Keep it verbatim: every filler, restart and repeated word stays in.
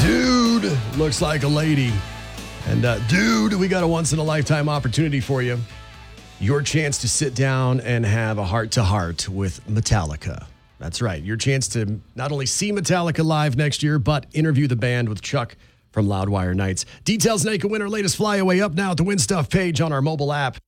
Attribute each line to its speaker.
Speaker 1: Dude looks like a lady. And uh, dude, we got a once-in-a-lifetime opportunity for you. Your chance to sit down and have a heart-to-heart with Metallica. That's right. Your chance to not only see Metallica live next year, but interview the band with Chuck from Loudwire Nights. Details and make a winner. Latest flyaway up now at the Win Stuff page on our mobile app.